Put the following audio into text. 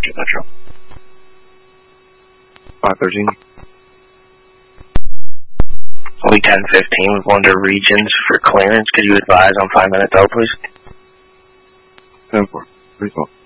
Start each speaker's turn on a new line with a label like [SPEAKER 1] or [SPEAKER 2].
[SPEAKER 1] Roger, Metro.
[SPEAKER 2] 513.
[SPEAKER 3] Lee 1015 with Wonder Regions for clearance. Could you advise on 5 minutes out, please?
[SPEAKER 2] 10-4. Please hold.